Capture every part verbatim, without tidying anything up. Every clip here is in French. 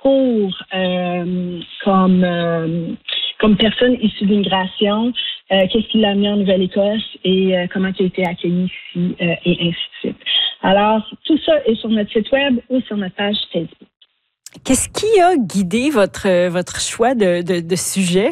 parcours euh, comme euh, comme personne issue d'immigration, euh, qu'est-ce qui l'a amené en Nouvelle-Écosse et euh, comment il a été accueilli ici euh, et ainsi de suite. Alors, tout ça est sur notre site web ou sur notre page Facebook. Qu'est-ce qui a guidé votre, votre choix de, de, de sujet?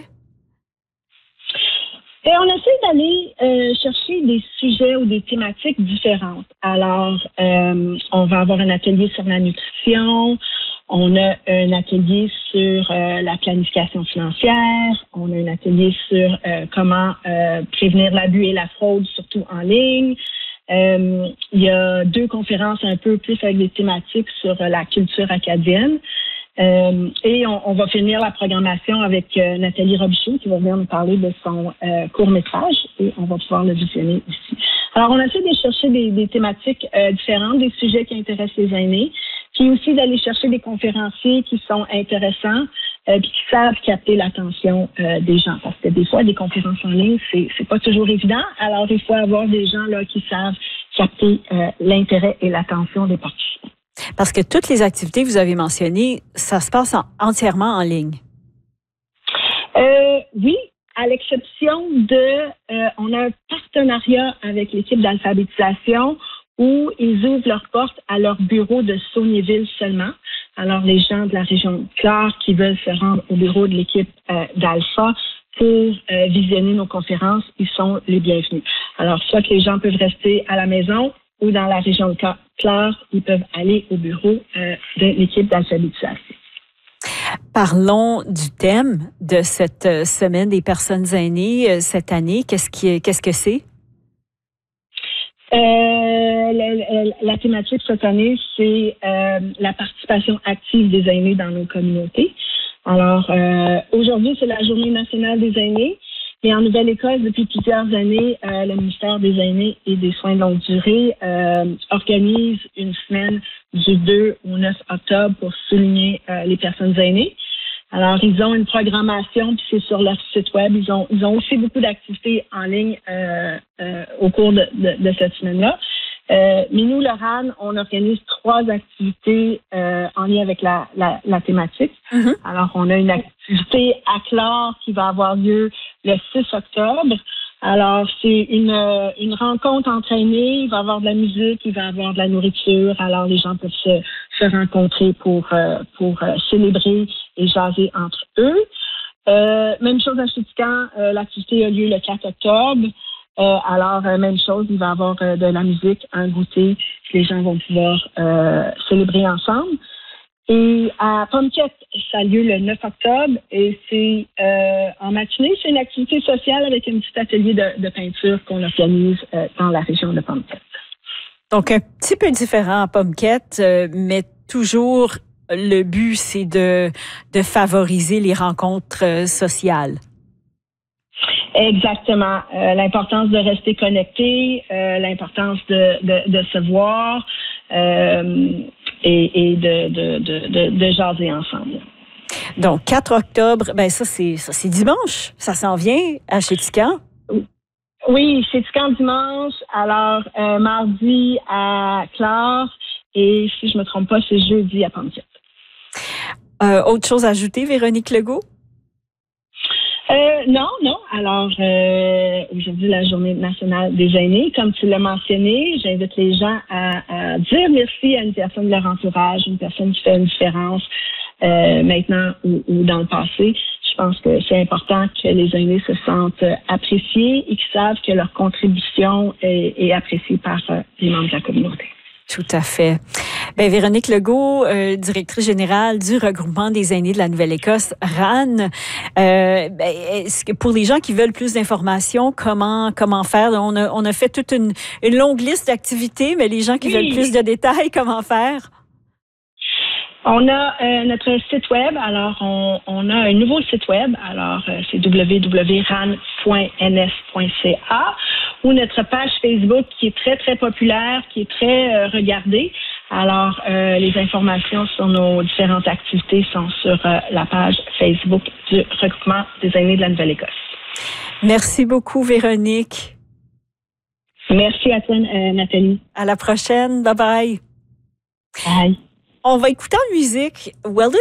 Et on essaie d'aller euh, chercher des sujets ou des thématiques différentes. Alors, euh, on va avoir un atelier sur la nutrition, on a un atelier sur euh, la planification financière, on a un atelier sur euh, comment euh, prévenir l'abus et la fraude, surtout en ligne. Euh, il y a deux conférences un peu plus avec des thématiques sur euh, la culture acadienne. Euh, et on, on va finir la programmation avec euh, Nathalie Robichaud qui va venir nous parler de son euh, court-métrage et on va pouvoir le visionner ici. Alors, on essaie de chercher des, des thématiques euh, différentes, des sujets qui intéressent les aînés, puis aussi d'aller chercher des conférenciers qui sont intéressants euh, puis qui savent capter l'attention euh, des gens. Parce que des fois, des conférences en ligne, c'est, c'est pas toujours évident. Alors, il faut avoir des gens là qui savent capter euh, l'intérêt et l'attention des participants. Parce que toutes les activités que vous avez mentionnées, ça se passe en, entièrement en ligne. Euh, oui, à l'exception de, euh, on a un partenariat avec l'équipe d'alphabétisation où ils ouvrent leurs portes à leur bureau de Saulniéville seulement. Alors, les gens de la région de Clare qui veulent se rendre au bureau de l'équipe euh, d'Alpha pour euh, visionner nos conférences, ils sont les bienvenus. Alors, soit que les gens peuvent rester à la maison ou dans la région de Clare, ils peuvent aller au bureau euh, de l'équipe d'alphabétisation. Parlons du thème de cette semaine des personnes aînées cette année. Qu'est-ce qui, qu'est-ce que c'est? Euh, la, la, la thématique cette année, c'est euh, la participation active des aînés dans nos communautés. Alors, euh, aujourd'hui, c'est la Journée nationale des aînés. Et en Nouvelle-Écosse, depuis plusieurs années, euh, le ministère des Aînés et des Soins de longue durée euh, organise une semaine du deux au neuf octobre pour souligner euh, les personnes aînées. Alors, ils ont une programmation, puis c'est sur leur site web. Ils ont, ils ont aussi beaucoup d'activités en ligne euh, euh, au cours de, de, de cette semaine-là. Euh, mais nous, Laurane, on organise trois activités euh, en lien avec la, la, la thématique. Mm-hmm. Alors, on a une activité à Clare qui va avoir lieu le six octobre. Alors, c'est une, une rencontre entre aînés. Il va y avoir de la musique, il va y avoir de la nourriture. Alors, les gens peuvent se, se rencontrer pour, euh, pour euh, célébrer et jaser entre eux. Euh, même chose à Chéticamp, euh, l'activité a lieu le quatre octobre. Euh, alors, euh, même chose, il va y avoir euh, de la musique, un goûter que les gens vont pouvoir euh, célébrer ensemble. Et à Pomquette, ça a lieu le neuf octobre et c'est euh, en matinée, c'est une activité sociale avec un petit atelier de, de peinture qu'on organise euh, dans la région de Pomquette. Donc, un petit peu différent à Pomquette, euh, mais toujours le but, c'est de, de favoriser les rencontres euh, sociales. Exactement. Euh, l'importance de rester connecté, euh, l'importance de, de, de se voir euh, et, et de, de, de, de, de jaser ensemble. Donc, quatre octobre, ben ça, c'est, ça, c'est dimanche. Ça s'en vient à Chéticamp. Oui, Chéticamp dimanche. Alors, euh, mardi à Clare et si je me trompe pas, c'est jeudi à Pomquette. Euh, autre chose à ajouter, Véronique Legault? Euh, non, non. Alors, euh, aujourd'hui, la Journée nationale des aînés, comme tu l'as mentionné, j'invite les gens à, à dire merci à une personne de leur entourage, une personne qui fait une différence euh, maintenant ou, ou dans le passé. Je pense que c'est important que les aînés se sentent appréciés et qu'ils savent que leur contribution est, est appréciée par euh, les membres de la communauté. Tout à fait. Bien, Véronique Legault, euh, directrice générale du regroupement des aînés de la Nouvelle-Écosse, R A N. Euh, ben, est-ce que pour les gens qui veulent plus d'informations, comment comment faire? On a, on a fait toute une, une longue liste d'activités, mais les gens qui oui. veulent plus de détails, comment faire? On a euh, notre site web. Alors, on, on a un nouveau site web. Alors, euh, c'est w w w point r a n point n s point c a ou notre page Facebook qui est très, très populaire, qui est très euh, regardée. Alors, euh, les informations sur nos différentes activités sont sur euh, la page Facebook du regroupement des aînés de la Nouvelle-Écosse. Merci beaucoup, Véronique. Merci à toi, euh, Nathalie. À la prochaine. Bye-bye. Bye. On va écouter en musique Weldon